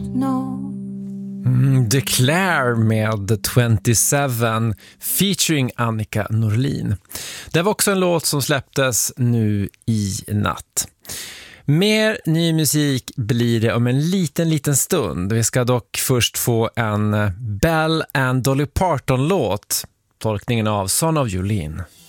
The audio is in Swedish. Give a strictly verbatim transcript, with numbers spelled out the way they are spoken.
know. Mm, Declare med tjugosju featuring Annika Norlin. Det var också en låt som släpptes nu i natt. Mer ny musik blir det om en liten, liten stund. Vi ska dock först få en Bell and Dolly Parton-låt. Tolkningen av Son of Jolene.